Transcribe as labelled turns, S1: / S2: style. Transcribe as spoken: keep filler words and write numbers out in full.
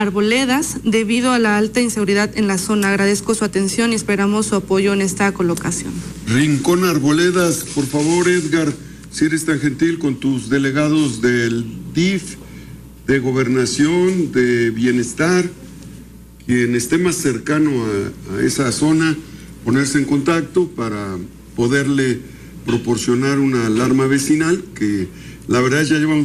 S1: Arboledas debido a la alta inseguridad en la zona. Agradezco su atención y esperamos su apoyo en esta colocación.
S2: Rincón Arboledas, por favor, Edgar, si eres tan gentil con tus delegados del D I F, de Gobernación, de Bienestar, quien esté más cercano a, a esa zona, ponerse en contacto para poderle proporcionar una alarma vecinal, que la verdad ya llevamos